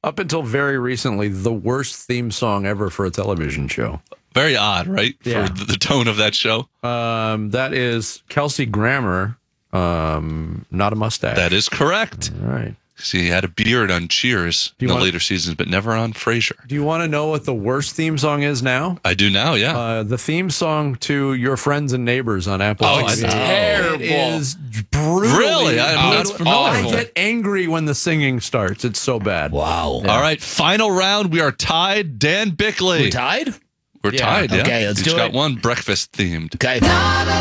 up until very recently, the worst theme song ever for a television show. Very odd, right? Yeah. For the tone of that show. That is Kelsey Grammer, Not a Mustache. That is correct. All right. He had a beard on Cheers in the later seasons, but never on Frasier. Do you want to know what the worst theme song is now? I do now, yeah. The theme song to Your Friends and Neighbors on Apple TV. it's terrible. It is brutal. Really? I'm not familiar. I get angry when the singing starts. It's so bad. Wow. All right, final round. We are tied. Dan Bickley. We tied? We're tied, yeah. Okay, let's Each do got it. one breakfast themed. Okay. Not a